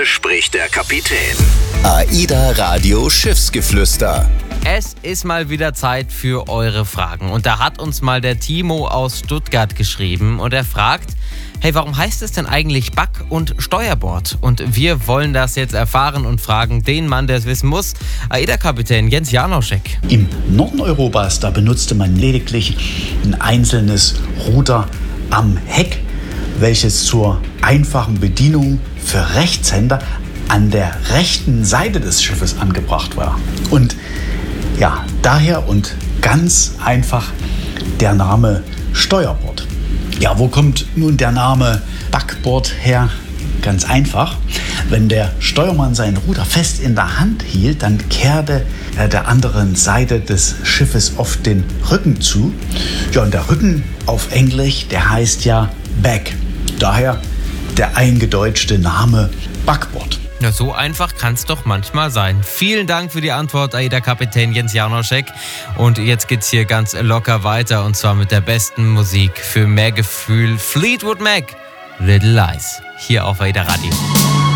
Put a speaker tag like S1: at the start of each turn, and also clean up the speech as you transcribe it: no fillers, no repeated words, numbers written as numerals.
S1: spricht der Kapitän.
S2: AIDA Radio Schiffsgeflüster.
S3: Es ist mal wieder Zeit für eure Fragen. Und da hat uns mal der Timo aus Stuttgart geschrieben und er fragt, hey, warum heißt es denn eigentlich Back- und Steuerbord? Und wir wollen das jetzt erfahren und fragen den Mann, der es wissen muss, AIDA-Kapitän Jens Janoschek.
S4: Im Norden Europas, da benutzte man lediglich ein einzelnes Ruder am Heck, welches zur einfachen Bedienung für Rechtshänder an der rechten Seite des Schiffes angebracht war. Und ja, daher und ganz einfach der Name Steuerbord. Ja, wo kommt nun der Name Backbord her? Ganz einfach. Wenn der Steuermann sein Ruder fest in der Hand hielt, dann kehrte er der anderen Seite des Schiffes oft den Rücken zu. Ja, und der Rücken auf Englisch, der heißt ja Back. Daher der eingedeutschte Name Backbord.
S3: Ja, so einfach kann es doch manchmal sein. Vielen Dank für die Antwort, AIDA-Kapitän Jens Janoschek. Und jetzt geht's hier ganz locker weiter und zwar mit der besten Musik für mehr Gefühl. Fleetwood Mac, Little Lies, hier auf AIDA Radio.